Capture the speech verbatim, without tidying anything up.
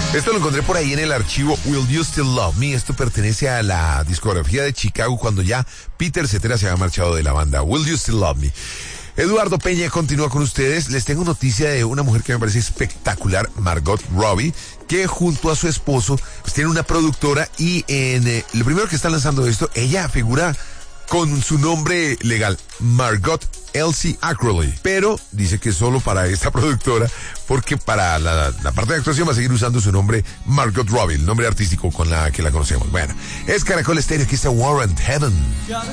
Esto lo encontré por ahí en el archivo Will You Still Love Me. Esto pertenece a la discografía de Chicago cuando ya Peter Cetera se había marchado de la banda. Will You Still Love Me. Eduardo Peña continúa con ustedes. Les tengo noticia de una mujer que me parece espectacular, Margot Robbie, que junto a su esposo pues tiene una productora y en eh, lo primero que está lanzando esto, ella figura con su nombre legal, Margot Elsie Acroley, pero dice que solo para esta productora, porque para la, la parte de actuación va a seguir usando su nombre Margot Robbie, el nombre artístico con la que la conocemos. Bueno, es Caracol Estéreo, aquí está Warrant Heaven.